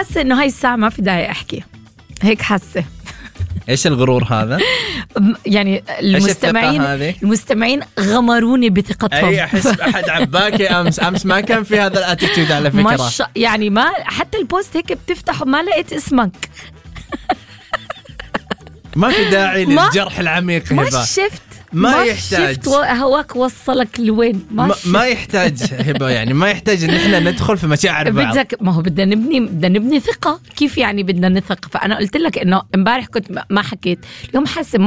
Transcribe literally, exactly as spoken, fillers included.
حاسة إنه هاي الساعة ما في داعي أحكي هيك حاسة. إيش الغرور هذا؟ يعني المستمعين المستمعين غمروني بثقتهم. أي أحس أحد عباكي أمس أمس ما كان في هذا الاتيتيود على فكرة. مش يعني ما حتى البوست هيك بتفتحه ما لقيت اسمك. ما في داعي للجرح العميق. ما شفت ما, ما يحتاج شفت هواك وصلك لوين. ما, ما, ما يحتاج هبة يعني ما يحتاج ان احنا ندخل في مشاعر بعض. بدك ما هو بدنا نبني بدنا نبني ثقة. كيف يعني بدنا نثق؟ فأنا قلت لك انه امبارح كنت ما حكيت اليوم حاسة